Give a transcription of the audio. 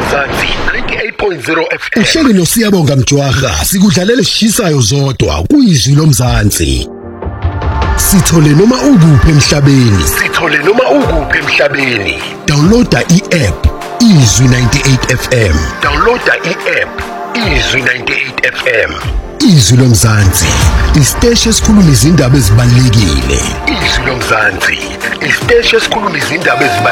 Mzansi 98.0 FM. Uhleli noSiyabonga Mjwara sikudlalela sishisayo zodwa kuyizwi loMzansi. Sithole noma ukuphi emhlabeni. Downloada i-app Izwi 98 FM. Izwi loMzansi, isiteshi esikhuluma izindaba ezibalulekile.